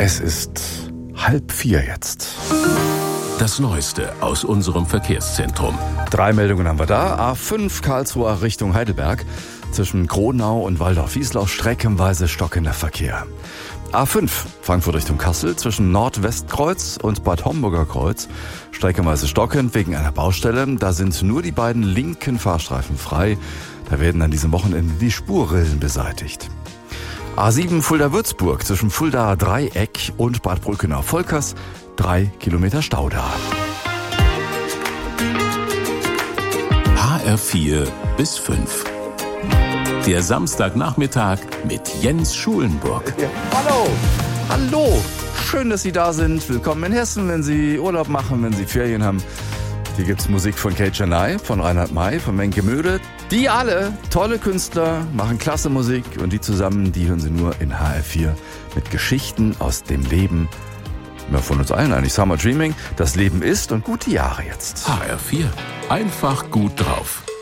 Es ist 3:30 jetzt. Das Neueste aus unserem Verkehrszentrum. 3 Meldungen haben wir da. A5 Karlsruhe Richtung Heidelberg. Zwischen Kronau und Waldorf-Wieslau streckenweise stockender Verkehr. A5 Frankfurt Richtung Kassel zwischen Nordwestkreuz und Bad Homburger Kreuz. Streckenweise stockend wegen einer Baustelle. Da sind nur die beiden linken Fahrstreifen frei. Da werden an diesem Wochenende die Spurrillen beseitigt. A7 Fulda-Würzburg zwischen Fuldaer Dreieck und Bad Brückenau-Volkers. 3 Kilometer Stau da. HR4 bis 5. Der Samstagnachmittag mit Jens Schulenburg. Ja, hallo, schön, dass Sie da sind. Willkommen in Hessen, wenn Sie Urlaub machen, wenn Sie Ferien haben. Hier gibt's Musik von Kate Janai, von Reinhard May, von Menke Möde. Die alle, tolle Künstler, machen klasse Musik und die zusammen, die hören Sie nur in HR4 mit Geschichten aus dem Leben. Ja, von uns allen eigentlich. Summer Dreaming, das Leben ist und gute Jahre jetzt. HR4, einfach gut drauf.